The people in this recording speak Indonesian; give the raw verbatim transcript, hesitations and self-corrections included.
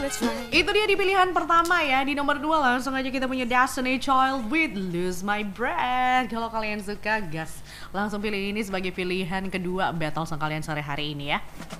Itu dia di pilihan pertama ya. Di nomor dua langsung aja kita punya Destiny Child with Lose My Breath. Kalau kalian suka, gas langsung pilih ini sebagai pilihan kedua battle song kalian sore hari ini ya.